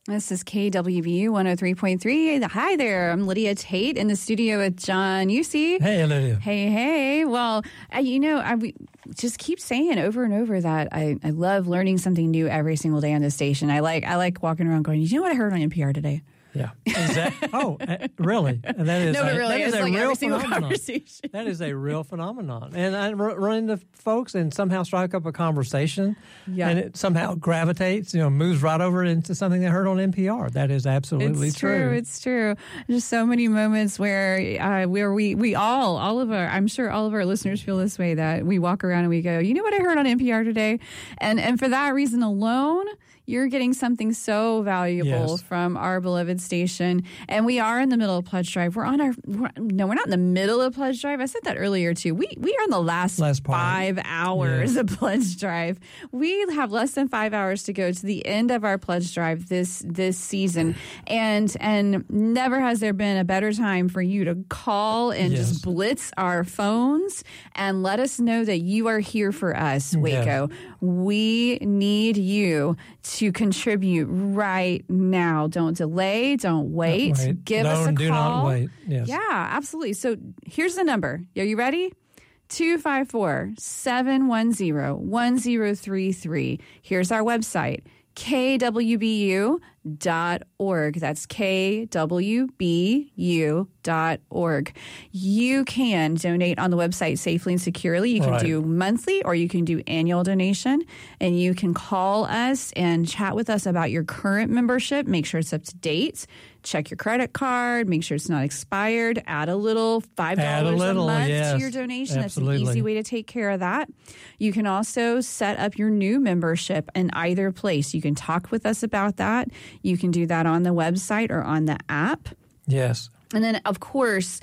This is KWVU 103.3. Hi there. I'm Lydia Tate in the studio with John Usey. Hey, Lydia. Hey. Well, I just keep saying over and over that I love learning something new every single day on this station. I like walking around going, you know what I heard on NPR today? Yeah. Really? And that is no, but really, it's like real every single phenomenon. conversation. That is a real phenomenon. And I run into folks and somehow strike up a conversation, and it somehow gravitates, moves right over into something they heard on NPR. That is absolutely true. It's true. There's so many moments where we all of our, I'm sure all of our listeners feel this way, that we walk around and we go, you know what I heard on NPR today? And for that reason alone, you're getting something so valuable from our beloved station. And we are in the middle of Pledge Drive. We're not in the middle of Pledge Drive. I said that earlier, too. We are in the last 5 hours of Pledge Drive. We have less than 5 hours to go to the end of our Pledge Drive this season. And never has there been a better time for you to call and just blitz our phones and let us know that you are here for us, Waco. Yeah. We need you to contribute right now. Don't delay. Don't wait. Give us a call. Do not wait. Yes. Yeah, absolutely. So here's the number. Are you ready? 254-710-1033. Here's our website, kwbu.org. That's kwbu.org. You can donate on the website safely and securely. You can do monthly or you can do annual donation. And you can call us and chat with us about your current membership. Make sure it's up to date. Check your credit card. Make sure it's not expired. Add a little $5 a month to your donation. Absolutely. That's an easy way to take care of that. You can also set up your new membership in either place. You can talk with us about that. You can do that on the website or on the app. Yes. And then, of course,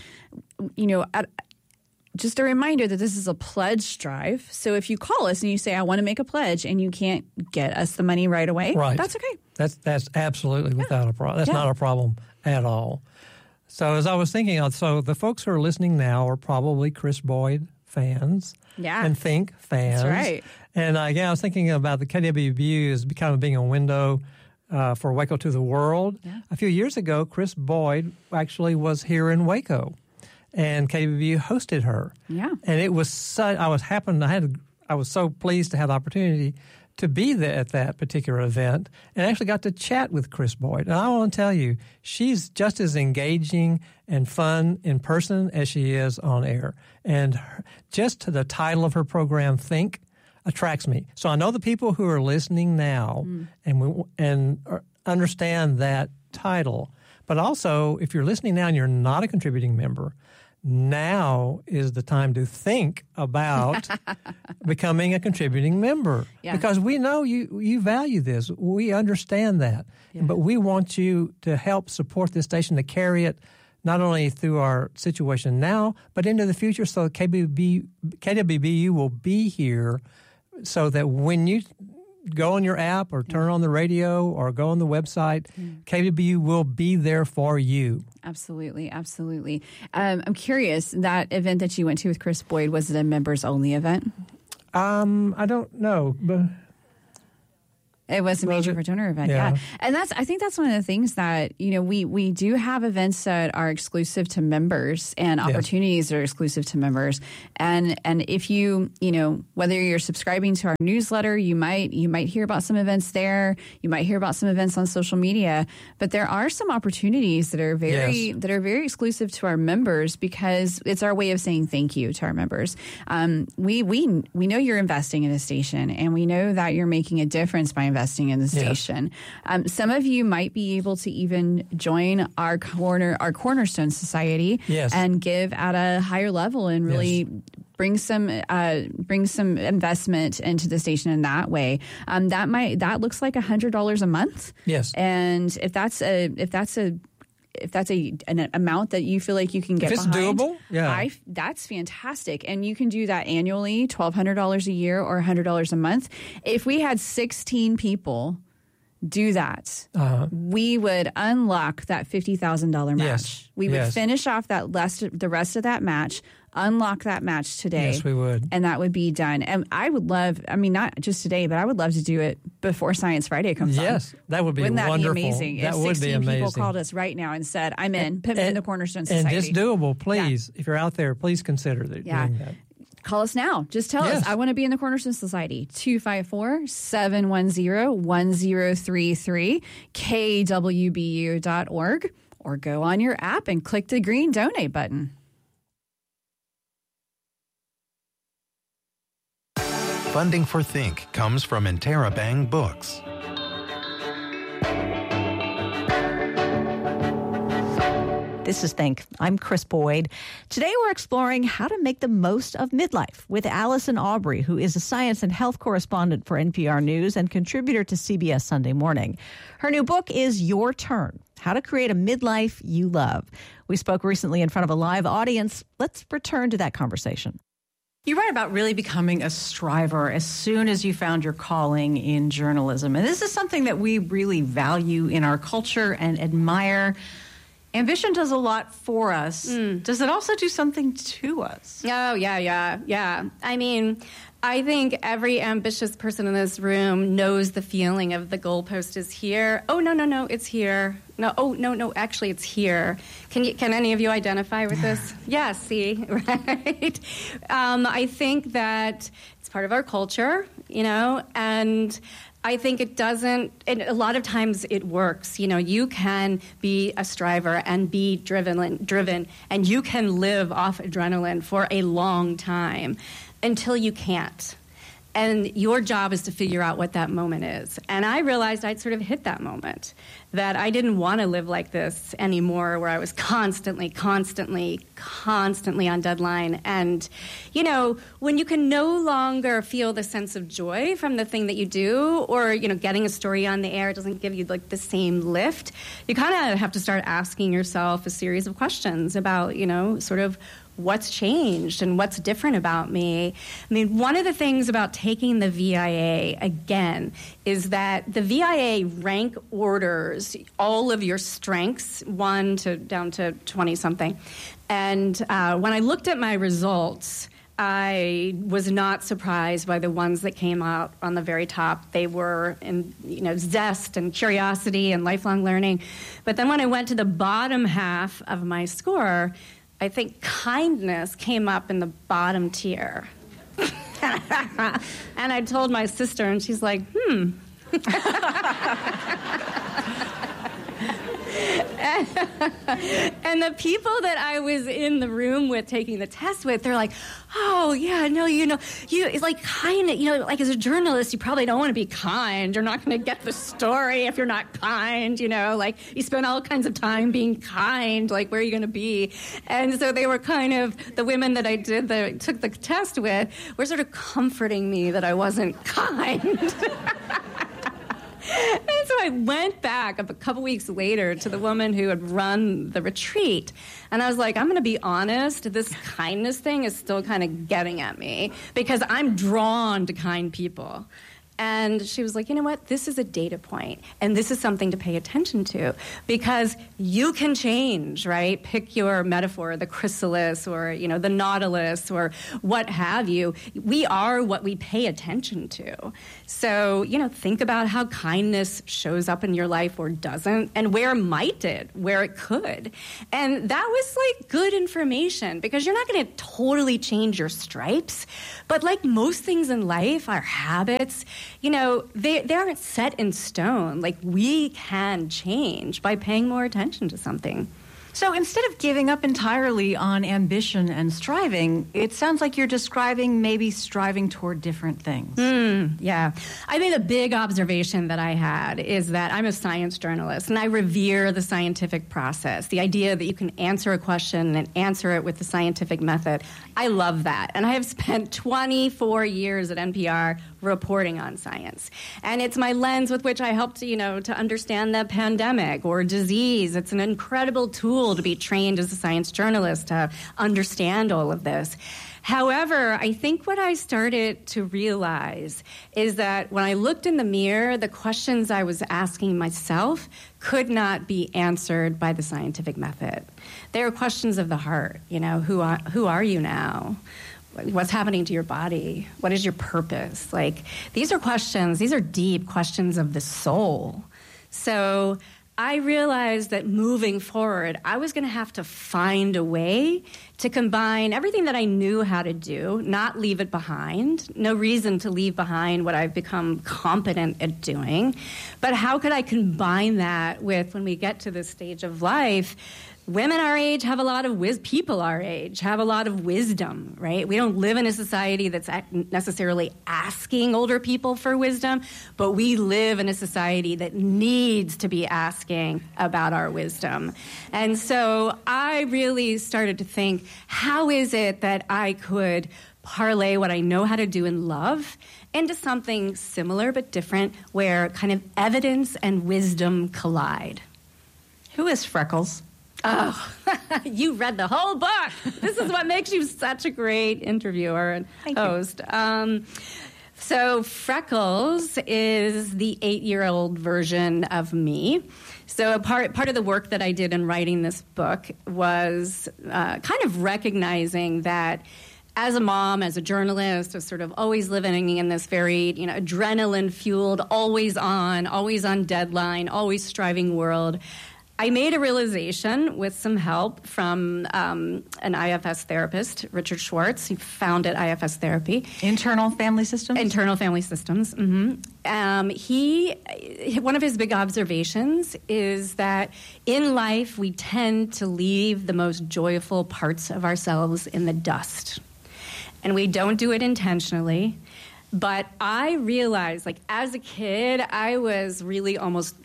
just a reminder that this is a pledge drive. So if you call us and you say, I want to make a pledge, and you can't get us the money right away, that's okay. That's absolutely without a problem. That's not a problem at all. So as I was thinking, so the folks who are listening now are probably Chris Boyd fans. Yeah. And Think fans. That's right. And I was thinking about the KWVU as kind of being a window for Waco to the world. Yeah. A few years ago, Chris Boyd actually was here in Waco, and KWVU hosted her. Yeah. And it was I was so pleased to have the opportunity to be there at that particular event and actually got to chat with Chris Boyd. And I want to tell you, she's just as engaging and fun in person as she is on air. And just the title of her program, Think, attracts me. So I know the people who are listening now and understand that title. But also, if you're listening now and you're not a contributing member, now is the time to think about becoming a contributing member. Yeah. Because we know you value this. We understand that. Yeah. But we want you to help support this station to carry it not only through our situation now, but into the future, so KWBU will be here so that when you go on your app or turn on the radio or go on the website, KWBU will be there for you. Absolutely, absolutely. I'm curious, that event that you went to with Chris Boyd, was it a members-only event? I don't know, but it was a major donor event, yeah. And I think that's one of the things that, we do have events that are exclusive to members and opportunities that are exclusive to members. And if you, whether you're subscribing to our newsletter, you might hear about some events there. You might hear about some events on social media. But there are some opportunities that are very exclusive to our members, because it's our way of saying thank you to our members. We know you're investing in a station, and we know that you're making a difference by investing in the station. Some of you might be able to even join our Cornerstone Society and give at a higher level and really bring some investment into the station in that way. That looks like $100 a month. Yes. And if that's an amount that you feel like you can get if it's behind, doable, that's fantastic. And you can do that annually, $1,200 a year or $100 a month. If we had 16 people do that, we would unlock that $50,000 match. Yes. We would finish off the rest of that match, unlock that match today. Yes, we would. And that would be done. And I would love, not just today, but I would love to do it before Science Friday comes on. Yes, that would be Wouldn't that wonderful. be amazing? That if would be 16 amazing. people called us right now and said, I'm in, put me in the Cornerstone Society. And it's doable, please. Yeah. If you're out there, please consider doing that. Call us now. Just tell us, I want to be in the Cornerstone Society. 254-710-1033, kwbu.org, or go on your app and click the green donate button. Funding for Think comes from Interabang Books. This is Think. I'm Chris Boyd. Today we're exploring how to make the most of midlife with Allison Aubrey, who is a science and health correspondent for NPR News and contributor to CBS Sunday Morning. Her new book is Your Turn: How to Create a Midlife You Love. We spoke recently in front of a live audience. Let's return to that conversation. You write about really becoming a striver as soon as you found your calling in journalism. And this is something that we really value in our culture and admire. Ambition does a lot for us. Does it also do something to us? Oh, yeah. I mean, I think every ambitious person in this room knows the feeling of the goalpost is here. Oh, no, it's here. No, actually, it's here. Can any of you identify with this? Yeah, see, right? I think that it's part of our culture, and I think it doesn't, and a lot of times it works. You can be a striver and be driven, and you can live off adrenaline for a long time until you can't. And your job is to figure out what that moment is. And I realized I'd sort of hit that moment, that I didn't want to live like this anymore, where I was constantly on deadline. And, when you can no longer feel the sense of joy from the thing that you do, or, getting a story on the air doesn't give you like the same lift, you kind of have to start asking yourself a series of questions about, sort of what's changed and what's different about me. I mean, one of the things about taking the VIA, again, is that the VIA rank orders all of your strengths, 1 to down to 20-something. And when I looked at my results, I was not surprised by the ones that came out on the very top. They were in, zest and curiosity and lifelong learning. But then when I went to the bottom half of my score, I think kindness came up in the bottom tier. And I told my sister, and she's like, And the people that I was in the room with taking the test with, they're like, oh, yeah, no, it's like kind of, like as a journalist, you probably don't want to be kind. You're not going to get the story if you're not kind, like you spend all kinds of time being kind, like where are you going to be? And so they were kind of, the women that I took the test with were sort of comforting me that I wasn't kind. And so I went back a couple weeks later to the woman who had run the retreat, and I was like, I'm going to be honest, this kindness thing is still kind of getting at me because I'm drawn to kind people. And she was like, you know what, this is a data point, and this is something to pay attention to because you can change, right? Pick your metaphor, the chrysalis or, the nautilus or what have you. We are what we pay attention to. So, think about how kindness shows up in your life or doesn't, and where might it, where it could. And that was like good information because you're not going to totally change your stripes, but like most things in life, our habits, they aren't set in stone. Like, we can change by paying more attention to something. So instead of giving up entirely on ambition and striving, it sounds like you're describing maybe striving toward different things. Yeah. I think the big observation that I had is that I'm a science journalist, and I revere the scientific process, the idea that you can answer a question and answer it with the scientific method. I love that. And I have spent 24 years at NPR reporting on science. And it's my lens with which I help to understand the pandemic or disease. It's an incredible tool to be trained as a science journalist to understand all of this. However, I think what I started to realize is that when I looked in the mirror, the questions I was asking myself could not be answered by the scientific method. They were questions of the heart. Who are you now? What's happening to your body? What is your purpose? These are questions, these are deep questions of the soul. So I realized that moving forward, I was going to have to find a way to combine everything that I knew how to do, not leave it behind. No reason to leave behind what I've become competent at doing. But how could I combine that with, when we get to this stage of life, women our age have a lot of people our age have a lot of wisdom, right? We don't live in a society that's necessarily asking older people for wisdom, but we live in a society that needs to be asking about our wisdom. And so I really started to think, how is it that I could parlay what I know how to do and love into something similar but different, where kind of evidence and wisdom collide? Who is Freckles? Oh, you read the whole book. This is what makes you such a great interviewer and host. So Freckles is the 8-year-old version of me. So part of the work that I did in writing this book was kind of recognizing that as a mom, as a journalist, was sort of always living in this very, adrenaline-fueled, always on deadline, always striving world. I made a realization with some help from an IFS therapist, Richard Schwartz. He founded IFS Therapy. Internal Family Systems? Internal Family Systems. Mm-hmm. One of his big observations is that in life we tend to leave the most joyful parts of ourselves in the dust. And we don't do it intentionally. But I realized, as a kid, I was really almost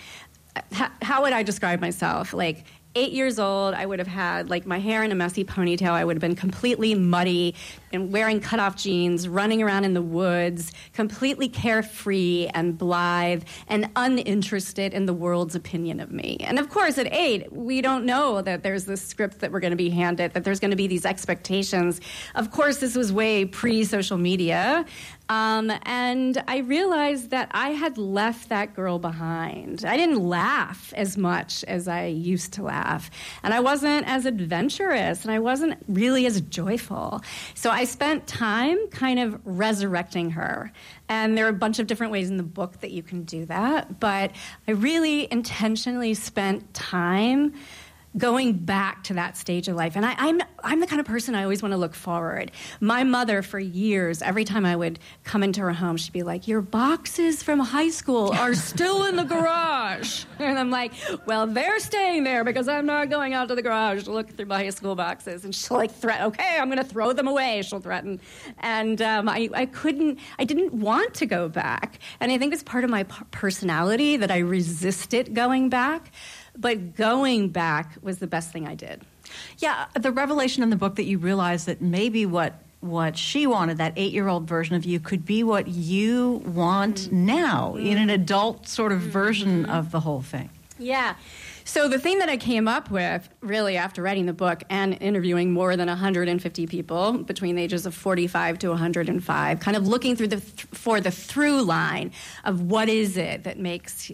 how would I describe myself? 8 years old, I would have had my hair in a messy ponytail. I would have been completely muddy and wearing cutoff jeans, running around in the woods, completely carefree and blithe and uninterested in the world's opinion of me. And of course, at 8, we don't know that there's this script that we're going to be handed, that there's going to be these expectations. Of course, this was way pre-social media. And I realized that I had left that girl behind. I didn't laugh as much as I used to laugh. And I wasn't as adventurous, and I wasn't really as joyful. So I spent time kind of resurrecting her. And there are a bunch of different ways in the book that you can do that. But I really intentionally spent time going back to that stage of life. And I'm the kind of person I always want to look forward. My mother, for years, every time I would come into her home, she'd be like, your boxes from high school are still in the garage. And I'm like, well, they're staying there because I'm not going out to the garage to look through my high school boxes. And she'll threaten, okay, I'm going to throw them away, she'll threaten. And I didn't want to go back. And I think it's part of my personality that I resisted going back. But going back was the best thing I did. Yeah, the revelation in the book that you realized that maybe what she wanted, that 8-year-old version of you, could be what you want now in an adult sort of version of the whole thing. Yeah. So the thing that I came up with, really, after writing the book and interviewing more than 150 people between the ages of 45 to 105, kind of looking through for the through line of what is it that makes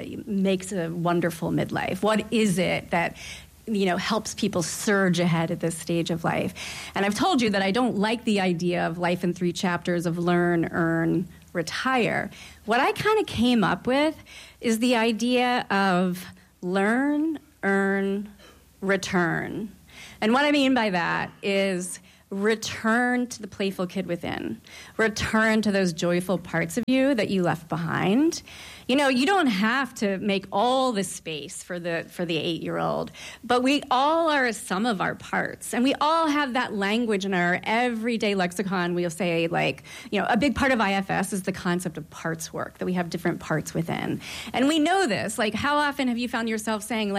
a wonderful midlife? What is it that helps people surge ahead at this stage of life? And I've told you that I don't like the idea of life in 3 chapters of learn, earn, retire. What I kind of came up with is the idea of learn, earn, return. And what I mean by that is return to the playful kid within. Return to those joyful parts of you that you left behind. You don't have to make all the space for the 8-year-old, but we all are a sum of our parts, and we all have that language in our everyday lexicon. We'll say, a big part of IFS is the concept of parts work, that we have different parts within. And we know this. How often have you found yourself saying,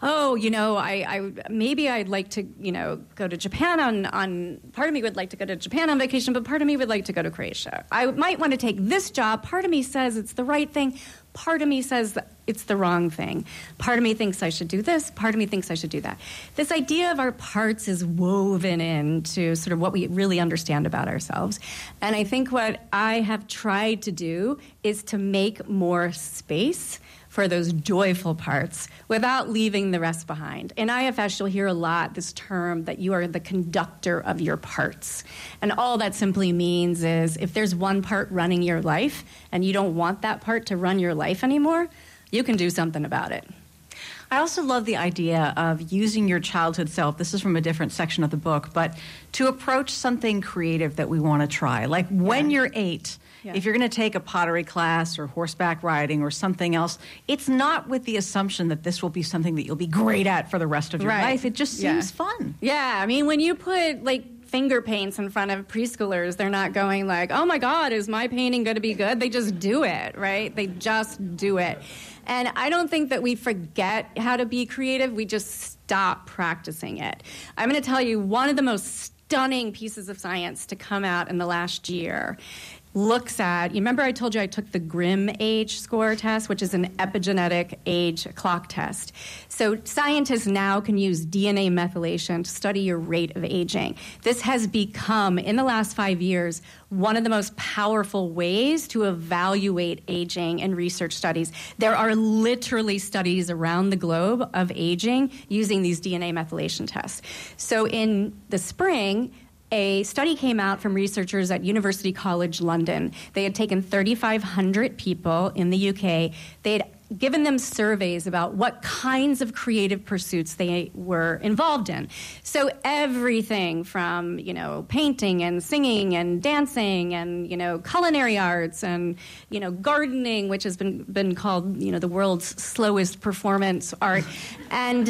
maybe I'd like to, go to Japan on part of me would like to go to Japan on vacation, but part of me would like to go to Croatia. I might want to take this job. Part of me says it's the right thing. part of me says that it's the wrong thing. Part of me thinks I should do this. Part of me thinks I should do that. This idea of our parts is woven into sort of what we really understand about ourselves. And I think what I have tried to do is to make more space for those joyful parts without leaving the rest behind. In IFS, you'll hear a lot this term that you are the conductor of your parts. And all that simply means is if there's one part running your life and you don't want that part to run your life anymore, you can do something about it. I also love the idea of using your childhood self. This is from a different section of the book, but to approach something creative that we want to try. Like when you're 8, if you're going to take a pottery class or horseback riding or something else, it's not with the assumption that this will be something that you'll be great at for the rest of your life. It just seems fun. Yeah, I mean, when you put finger paints in front of preschoolers, they're not going like, oh my God, is my painting going to be good? They just do it, right? They just do it. And I don't think that we forget how to be creative. We just stop practicing it. I'm going to tell you one of the most stunning pieces of science to come out in the last year looks at, you remember I told you I took the Grimm age score test, which is an epigenetic age clock test. So scientists now can use DNA methylation to study your rate of aging. This has become, in the last 5 years, one of the most powerful ways to evaluate aging in research studies. There are literally studies around the globe of aging using these DNA methylation tests. So in the spring, a study came out from researchers at University College London. They had taken 3,500 people in the UK. They had given them surveys about what kinds of creative pursuits they were involved in. So everything from, painting and singing and dancing and, culinary arts and, gardening, which has been called, the world's slowest performance art. And,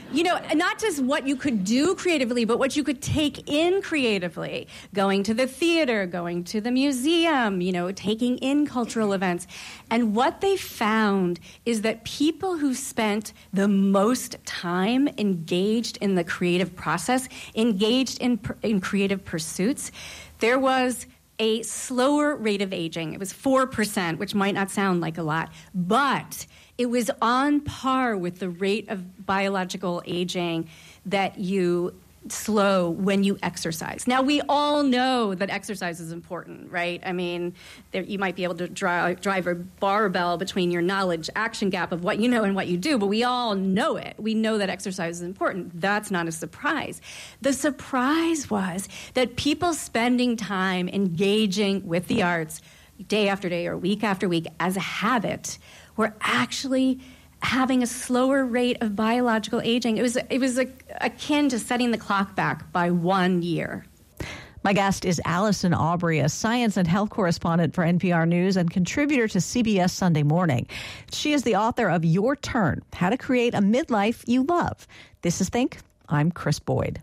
not just what you could do creatively, but what you could take in creatively. Going to the theater, going to the museum, taking in cultural events. And what they found is that people who spent the most time engaged in the creative process, engaged in creative pursuits, there was a slower rate of aging. It was 4%, which might not sound like a lot, but it was on par with the rate of biological aging that you slow when you exercise. Now, we all know that exercise is important, right? I mean, you might be able to drive a barbell between your knowledge-action gap of what you know and what you do, but we all know it. We know that exercise is important. That's not a surprise. The surprise was that people spending time engaging with the arts day after day or week after week as a habit were actually having a slower rate of biological aging. It was akin to setting the clock back by 1 year. My guest is Allison Aubrey, a science and health correspondent for NPR News and contributor to CBS Sunday Morning. She is the author of Your Turn, How to Create a Midlife You Love. This is Think. I'm Chris Boyd.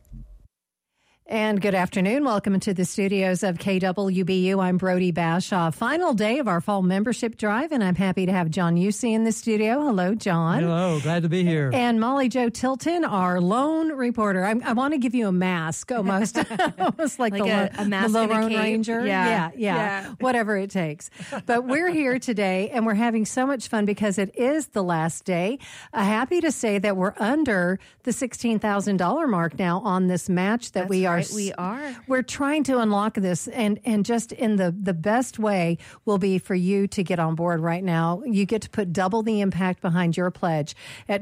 And good afternoon. Welcome to the studios of KWBU. I'm Brody Bashaw. Final day of our fall membership drive, and I'm happy to have John Yusi in the studio. Hello, John. Hello. Glad to be here. And Molly Jo Tilton, our lone reporter. I want to give you a mask almost. Almost like the Lone Ranger. Yeah. Whatever it takes. But we're here today, and we're having so much fun because it is the last day. Happy to say that we're under the $16,000 mark now on this match that we are. We are. We're trying to unlock this, and just in the best way will be for you to get on board right now. You get to put double the impact behind your pledge at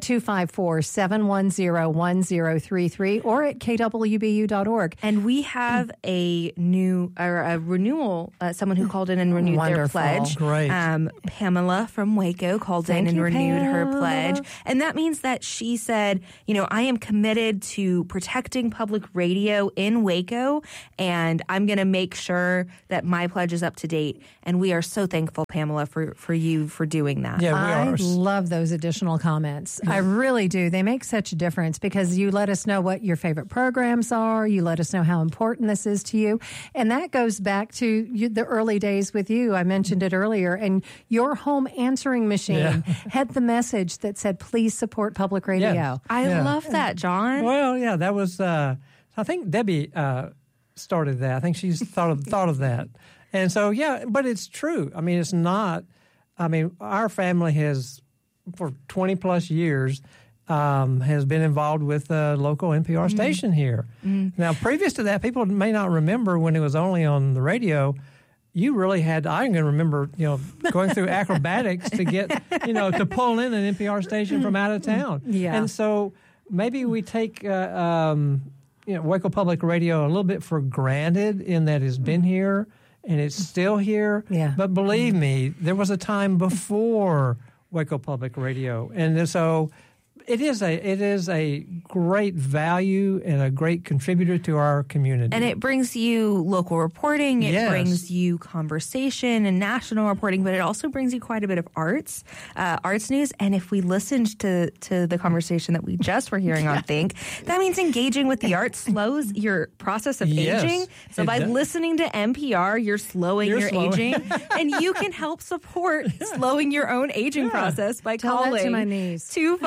254-710-1033 or at kwbu.org. And we have a renewal, someone who called in and renewed their pledge. Great. Pamela from Waco called in and renewed her pledge. And that means that she said, I am committed to protecting public radio in Waco, and I'm going to make sure that my pledge is up to date. And we are so thankful, Pamela, for you for doing that. Yeah, we are. I love those additional comments. I really do. They make such a difference because you let us know what your favorite programs are. You let us know how important this is to you. And that goes back to the early days with you. I mentioned it earlier. And your home answering machine had the message that said, please support public radio. Yeah. I love that, John. Well, yeah, that was... I think Debbie started that. I think she's thought of that. And so, yeah, but it's true. I mean, it's not I mean, our family has, for 20 plus years, has been involved with a local NPR station here. Now, previous to that, people may not remember when it was only on the radio. You really had, I can remember, going through acrobatics to get, to pull in an NPR station from out of town. Yeah. And so maybe we take, Waco Public Radio a little bit for granted in that it's been here and it's still here. Yeah. But believe me, there was a time before Waco Public Radio. And so it is a great value and a great contributor to our community. And it brings you local reporting, it brings you conversation and national reporting, but it also brings you quite a bit of arts news. And if we listened to the conversation that we just were hearing on Think, that means engaging with the arts slows your process of aging. So by listening to NPR, you're slowing your aging. And you can help support slowing your own aging process by calling that to my knees.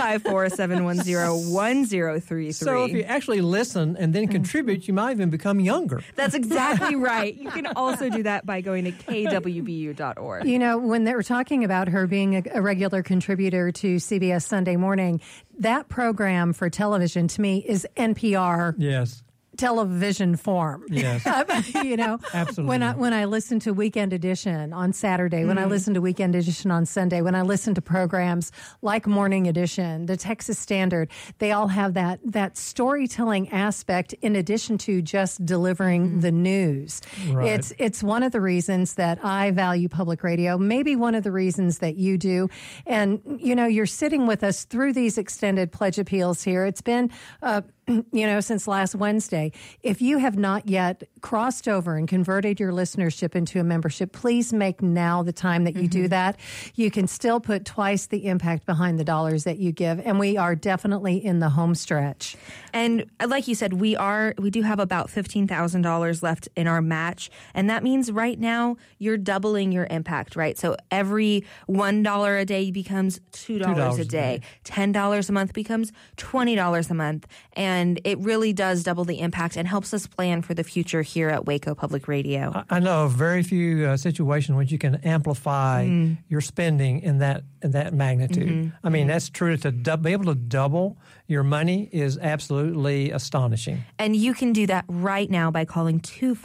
254-710-1033. So if you actually listen and then contribute, you might even become younger. That's exactly right. You can also do that by going to kwbu.org. When they were talking about her being a regular contributor to CBS Sunday Morning, that program for television to me is NPR. Yes. Television form. Yes. Absolutely. When I listen to Weekend Edition on Saturday, when I listen to Weekend Edition on Sunday, when I listen to programs like Morning Edition, the Texas Standard, they all have that storytelling aspect in addition to just delivering the news. Right. It's one of the reasons that I value public radio, maybe one of the reasons that you do. And, you're sitting with us through these extended pledge appeals here. It's been since last Wednesday. If you have not yet crossed over and converted your listenership into a membership, please make now the time that you do that. You can still put twice the impact behind the dollars that you give, and we are definitely in the home stretch. And like you said, we do have about $15,000 left in our match, and that means right now you're doubling your impact, right? So every $1 a day becomes $2 a day. $10 a month becomes $20 a month. And it really does double the impact and helps us plan for the future here at Waco Public Radio. I know of very few situations where you can amplify your spending in that magnitude. I mean, that's true. To be able to double your money is absolutely astonishing. And you can do that right now by calling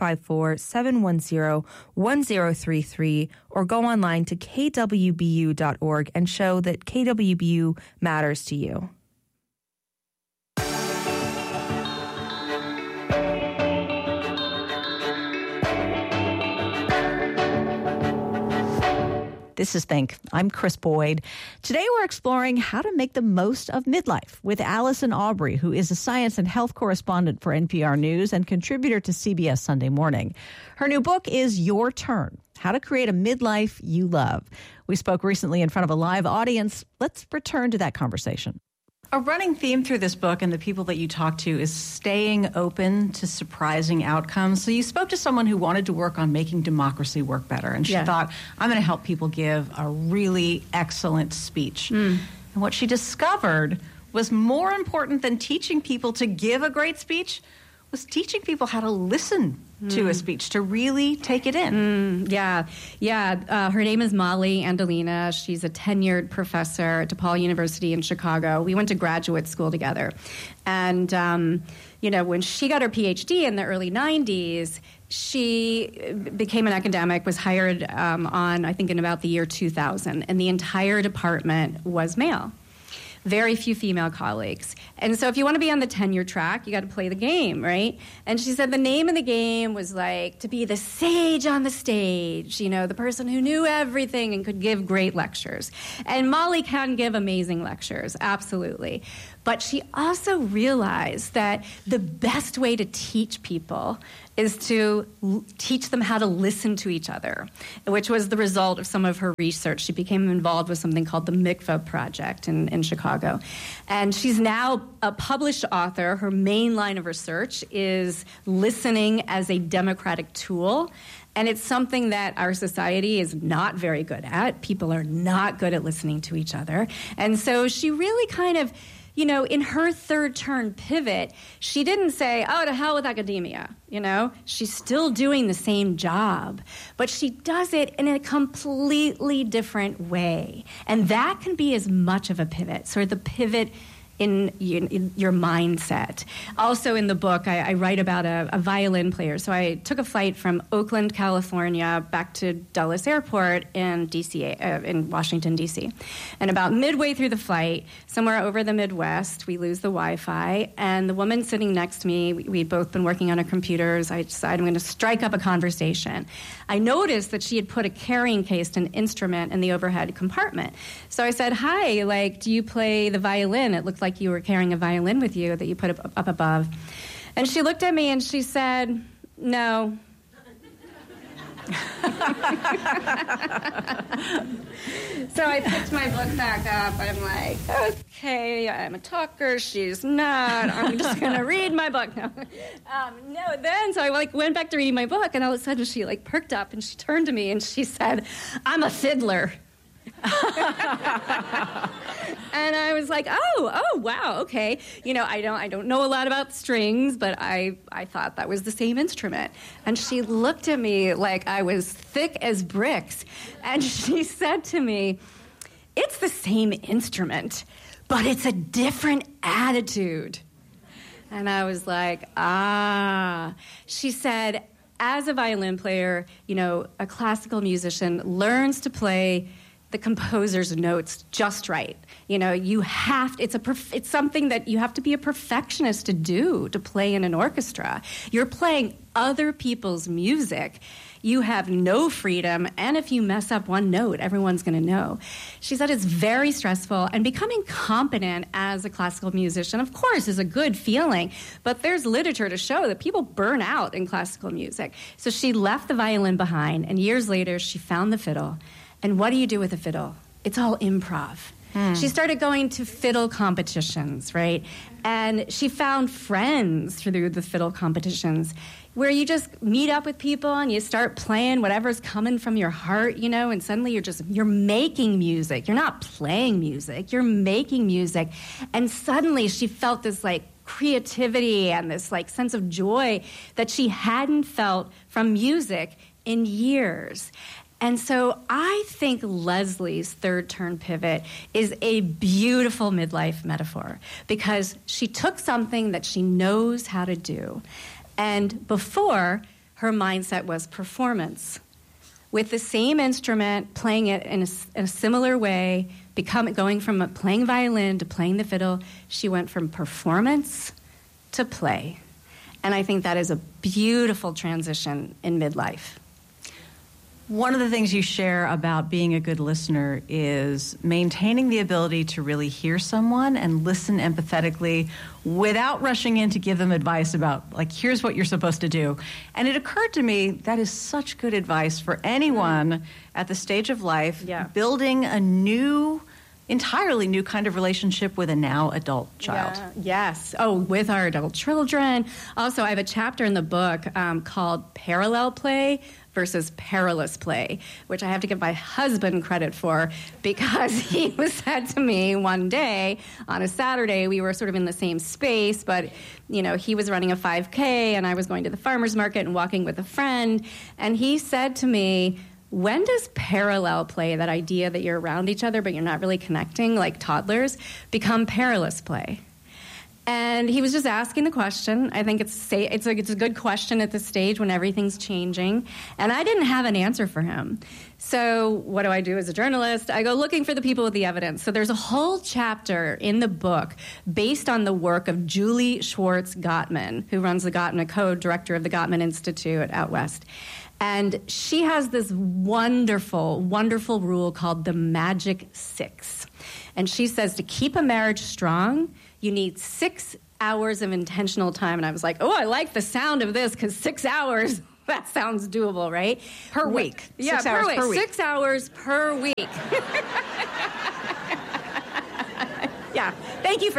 254-710-1033 or go online to kwbu.org and show that KWBU matters to you. This is Think. I'm Chris Boyd. Today we're exploring how to make the most of midlife with Allison Aubrey, who is a science and health correspondent for NPR News and contributor to CBS Sunday Morning. Her new book is Your Turn: How to Create a Midlife You Love. We spoke recently in front of a live audience. Let's return to that conversation. A running theme through this book and the people that you talk to is staying open to surprising outcomes. So you spoke to someone who wanted to work on making democracy work better, and she thought, I'm going to help people give a really excellent speech. And what she discovered was more important than teaching people to give a great speech was teaching people how to listen to a speech, to really take it in. Her name is Molly Andolina. She's a tenured professor at DePaul University in Chicago. We went to graduate school together. And, when she got her PhD in the early 90s, she became an academic, was hired in about the year 2000. And the entire department was male. Very few female colleagues. And so if you want to be on the tenure track, you got to play the game, right? And she said the name of the game was to be the sage on the stage, the person who knew everything and could give great lectures. And Molly can give amazing lectures, absolutely. But she also realized that the best way to teach people is to teach them how to listen to each other, which was the result of some of her research. She became involved with something called the Mikvah Project in Chicago. And she's now a published author. Her main line of research is listening as a democratic tool. And it's something that our society is not very good at. People are not good at listening to each other. And so she really kind of in her third turn pivot, she didn't say, oh, to hell with academia, She's still doing the same job, but she does it in a completely different way. And that can be as much of a pivot, sort of the pivot in your mindset. Also in the book, I write about a violin player. So I took a flight from Oakland, California, back to Dulles Airport in in Washington, D.C. And about midway through the flight, somewhere over the Midwest, we lose the Wi-Fi, and the woman sitting next to me, we'd both been working on our computers. I decided I'm going to strike up a conversation. I noticed that she had put a carrying case, an instrument, in the overhead compartment. So I said, hi, do you play the violin? It looked like you were carrying a violin with you that you put up above. And she looked at me and she said, no. So I picked my book back up. I'm like, okay, I'm a talker. She's not. I'm just going to read my book. No. So I went back to reading my book, and all of a sudden she perked up and she turned to me and she said, I'm a fiddler. And I was like, oh, wow, okay. I don't know a lot about strings, but I thought that was the same instrument. And she looked at me like I was thick as bricks. And she said to me, it's the same instrument, but it's a different attitude. And I was like, She said, as a violin player, a classical musician learns to play the composer's notes just right. You have to, it's something that you have to be a perfectionist to play in an orchestra. You're playing other people's music. You have no freedom, and if you mess up one note, everyone's going to know. She said it's very stressful, and becoming competent as a classical musician, of course, is a good feeling, but there's literature to show that people burn out in classical music. So she left the violin behind, and years later, she found the fiddle. And what do you do with a fiddle? It's all improv. She started going to fiddle competitions, right? And she found friends through the fiddle competitions where you just meet up with people and you start playing whatever's coming from your heart, and suddenly you're making music. You're not playing music. You're making music. And suddenly she felt this creativity and this sense of joy that she hadn't felt from music in years. And so I think Leslie's third turn pivot is a beautiful midlife metaphor because she took something that she knows how to do. And before, her mindset was performance. With the same instrument, playing it in a similar way, going from playing violin to playing the fiddle, she went from performance to play. And I think that is a beautiful transition in midlife. One of the things you share about being a good listener is maintaining the ability to really hear someone and listen empathetically without rushing in to give them advice about, here's what you're supposed to do. And it occurred to me that is such good advice for anyone at the stage of life, building a entirely new kind of relationship with a now adult child. Yes. Oh, with our adult children. Also, I have a chapter in the book called Parallel Play versus Perilous Play, which I have to give my husband credit for because he said to me one day on a Saturday, we were sort of in the same space, but he was running a 5K and I was going to the farmer's market and walking with a friend, and he said to me, when does parallel play, that idea that you're around each other but you're not really connecting like toddlers, become perilous play? And he was just asking the question. I think it's a good question at this stage when everything's changing. And I didn't have an answer for him. So what do I do as a journalist? I go looking for the people with the evidence. So there's a whole chapter in the book based on the work of Julie Schwartz Gottman, who runs the Gottman, co-director of the Gottman Institute out west. And she has this wonderful, wonderful rule called the Magic 6. And she says to keep a marriage strong, you need 6 hours of intentional time. And I was like, oh, I like the sound of this because 6 hours, that sounds doable, right? Per week. Yeah, 6 hours per week. 6 hours per week. Yeah, thank you for that.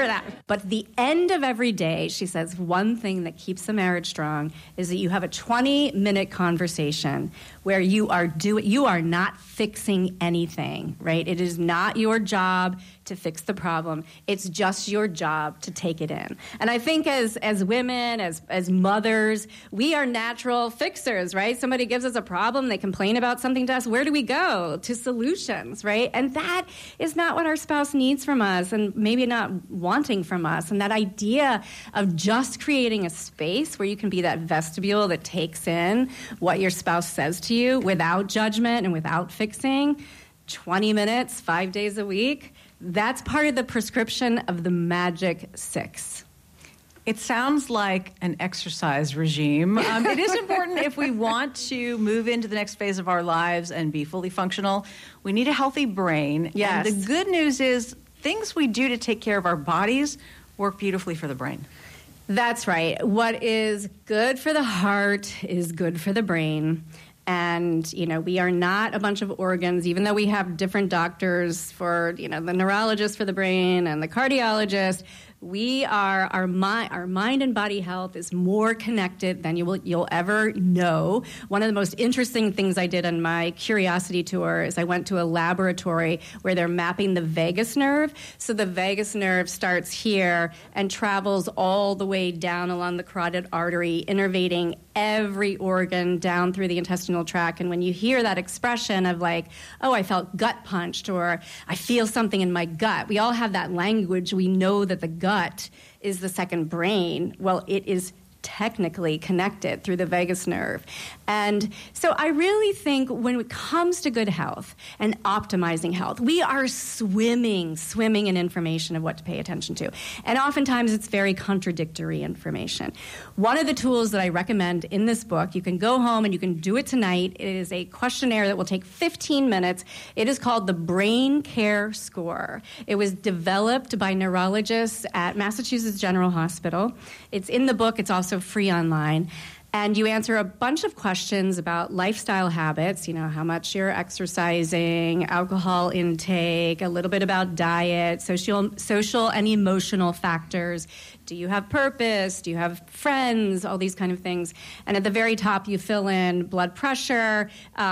But the end of every day, she says, one thing that keeps the marriage strong is that you have a 20-minute conversation where you are not fixing anything, right? It is not your job to fix the problem. It's just your job to take it in. And I think as women, as mothers, we are natural fixers, right? Somebody gives us a problem, they complain about something to us. Where do we go? To solutions, right? And that is not what our spouse needs from us, and maybe not wanting from us. And that idea of just creating a space where you can be that vestibule that takes in what your spouse says to you without judgment and without fixing, 20 minutes, 5 days a week, that's part of the prescription of the Magic 6. It sounds like an exercise regime. It is important if we want to move into the next phase of our lives and be fully functional. We need a healthy brain. Yes. And the good news is things we do to take care of our bodies work beautifully for the brain. That's right. What is good for the heart is good for the brain. And, we are not a bunch of organs, even though we have different doctors for, the neurologist for the brain and the cardiologist. We are our mind and body health is more connected than you'll ever know. One of the most interesting things I did on my curiosity tour is I went to a laboratory where they're mapping the vagus nerve. So the vagus nerve starts here and travels all the way down along the carotid artery, innervating every organ down through the intestinal tract. And when you hear that expression of like, oh, I felt gut punched, or I feel something in my gut, we all have that language. We know that the gut is the second brain. Well, it is technically connected through the vagus nerve. And so I really think when it comes to good health and optimizing health, we are swimming in information of what to pay attention to. And oftentimes it's very contradictory information. One of the tools that I recommend in this book, you can go home and you can do it tonight. It is a questionnaire that will take 15 minutes. It is called the Brain Care Score. It was developed by neurologists at Massachusetts General Hospital. It's in the book. It's also free online. And you answer a bunch of questions about lifestyle habits, how much you're exercising, alcohol intake, a little bit about diet, social and emotional factors. Do you have purpose? Do you have friends? All these kind of things. And at the very top, you fill in blood pressure,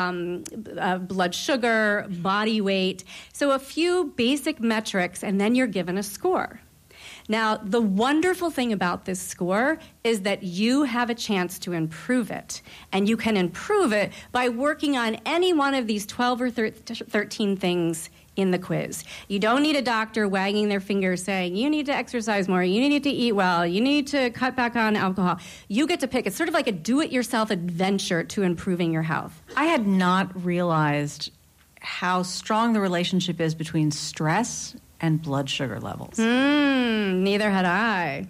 blood sugar, body weight. So a few basic metrics, and then you're given a score. Now, the wonderful thing about this score is that you have a chance to improve it. And you can improve it by working on any one of these 12 or 13 things in the quiz. You don't need a doctor wagging their finger saying, you need to exercise more, you need to eat well, you need to cut back on alcohol. You get to pick. It's sort of like a do-it-yourself adventure to improving your health. I had not realized how strong the relationship is between stress and blood sugar levels. Neither had I.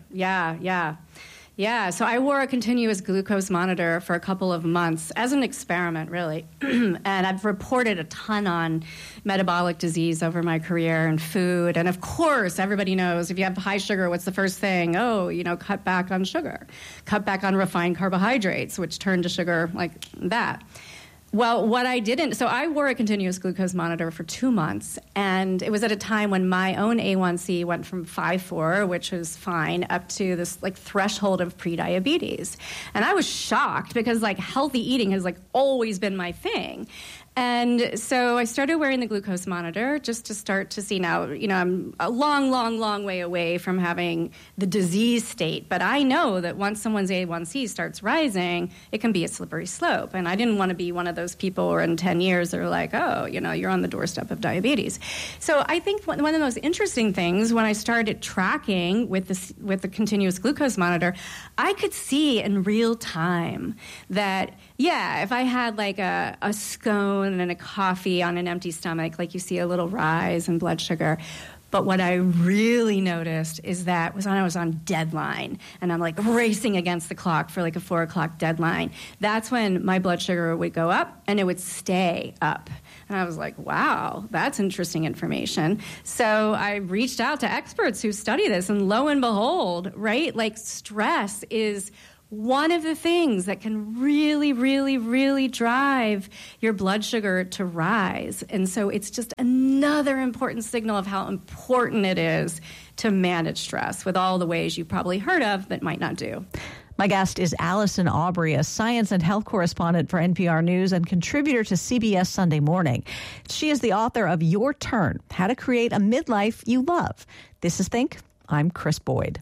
Yeah, so I wore a continuous glucose monitor for a couple of months as an experiment, really. And I've reported a ton on metabolic disease over my career and food. And of course, everybody knows if you have high sugar, what's the first thing? Oh, cut back on sugar. Cut back on refined carbohydrates, which turn to sugar like that. Well, what I didn't, so I wore a continuous glucose monitor for 2 months, and it was at a time when my own A1C went from 5.4, which was fine, up to this threshold of prediabetes. And I was shocked because healthy eating has always been my thing. And so I started wearing the glucose monitor just to start to see now, I'm a long way away from having the disease state. But I know that once someone's A1C starts rising, it can be a slippery slope. And I didn't want to be one of those people where in 10 years they're like, oh, you're on the doorstep of diabetes. So I think one of the most interesting things when I started tracking with the continuous glucose monitor, I could see in real time that, if I had a scone and a coffee on an empty stomach, you see a little rise in blood sugar. But what I really noticed is that was when I was on deadline and I'm racing against the clock for a 4 o'clock deadline. That's when my blood sugar would go up and it would stay up. And I was like, wow, that's interesting information. So I reached out to experts who study this, and lo and behold, right, stress is one of the things that can really, really, really drive your blood sugar to rise. And so it's just another important signal of how important it is to manage stress with all the ways you've probably heard of but might not do. My guest is Allison Aubrey, a science and health correspondent for NPR News and contributor to CBS Sunday Morning. She is the author of Your Turn, How to Create a Midlife You Love. This is Think. I'm Chris Boyd.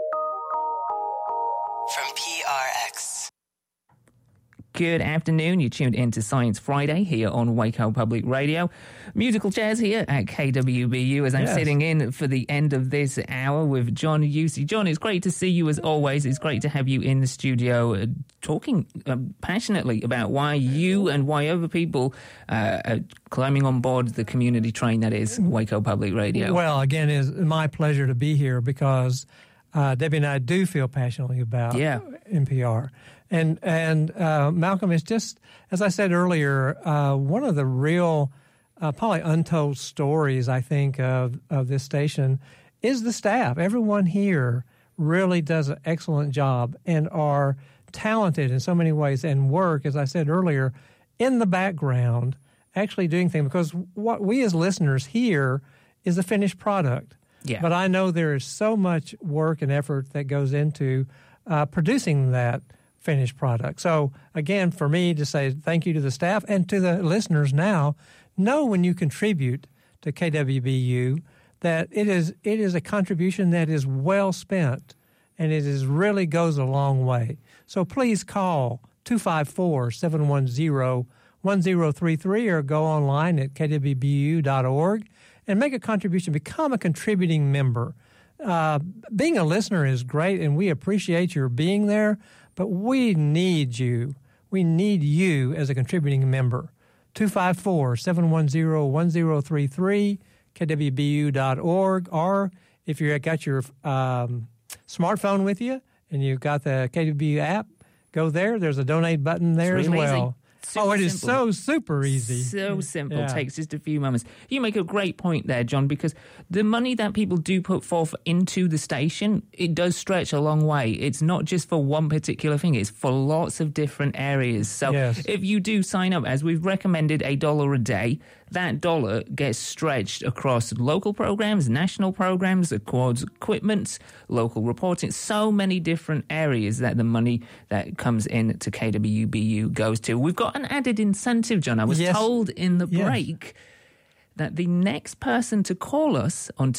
From PRX. Good afternoon. You tuned in to Science Friday here on Waco Public Radio. Musical chairs here at KWBU as I'm sitting in for the end of this hour with John Yusi. John, it's great to see you as always. It's great to have you in the studio talking passionately about why you and why other people are climbing on board the community train that is Waco Public Radio. Well, again, it's my pleasure to be here because Debbie and I do feel passionately about NPR. And Malcolm, it's just, as I said earlier, one of the real, probably untold stories, I think, of this station is the staff. Everyone here really does an excellent job and are talented in so many ways and work, as I said earlier, in the background, actually doing things. Because what we as listeners hear is the finished product. Yeah. But I know there is so much work and effort that goes into producing that finished product. So, again, for me to say thank you to the staff and to the listeners now, know when you contribute to KWBU that it is a contribution that is well spent and it really goes a long way. So please call 254-710-1033 or go online at kwbu.org and make a contribution. Become a contributing member. Being a listener is great, and we appreciate your being there, but we need you. We need you as a contributing member. 254-710-1033, kwbu.org, or if you've got your smartphone with you and you've got the KWBU app, go there. There's a donate button there as well. It is so super easy. So simple. Yeah. Takes just a few moments. You make a great point there, John, because the money that people do put forth into the station, it does stretch a long way. It's not just for one particular thing. It's for lots of different areas. So if you do sign up, as we've recommended, $1 a day, that dollar gets stretched across local programs, national programs, across equipment, local reporting, so many different areas that the money that comes in to KWBU goes to. We've got an added incentive, John. I was told in the break that the next person to call us on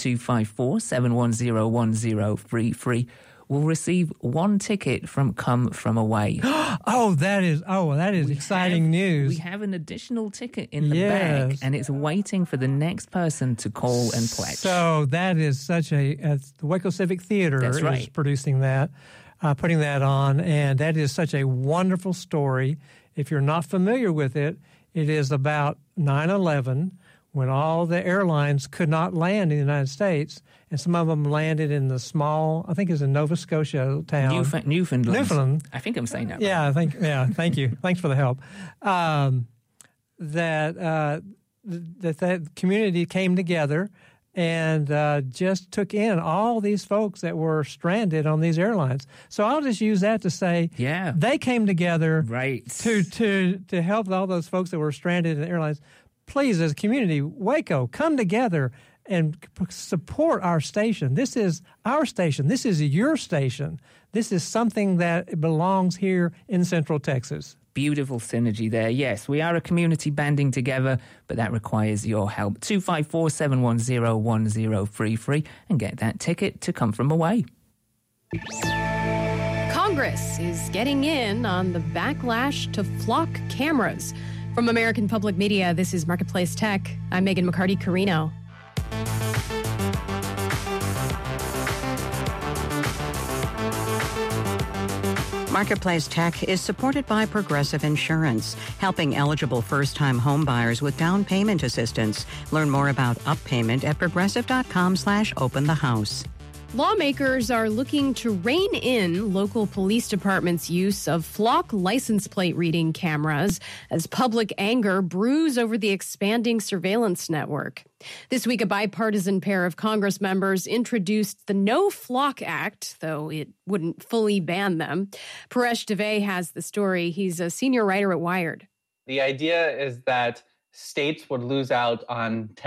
254-710-1033 will receive one ticket from Come From Away. That is exciting news. We have an additional ticket in the bag, and it's waiting for the next person to call and pledge. So that is such the Waco Civic Theater is producing that, putting that on, and that is such a wonderful story. If you're not familiar with it, it is about 9/11, when all the airlines could not land in the United States, and some of them landed in the small, I think it's in Nova Scotia town. Newfoundland. I think I'm saying that right. Thank you. Thanks for the help. That community came together and just took in all these folks that were stranded on these airlines. So I'll just use that to say they came together to help all those folks that were stranded in the airlines. Please, as a community, Waco, come together and support our station. This is our station. This is your station. This is something that belongs here in Central Texas. Beautiful synergy there. Yes, we are a community banding together, but that requires your help. 254-710-1033 and get that ticket to Come From Away. Congress is getting in on the backlash to flock cameras. From American Public Media, this is Marketplace Tech. I'm Megan McCarty-Carino. Marketplace Tech is supported by Progressive Insurance, helping eligible first-time home buyers with down payment assistance. Learn more about Up Payment at progressive.com/openthehouse. Lawmakers are looking to rein in local police departments' use of flock license plate reading cameras as public anger brews over the expanding surveillance network. This week, a bipartisan pair of Congress members introduced the No Flock Act, though it wouldn't fully ban them. Paresh Dave has the story. He's a senior writer at Wired. The idea is that states would lose out on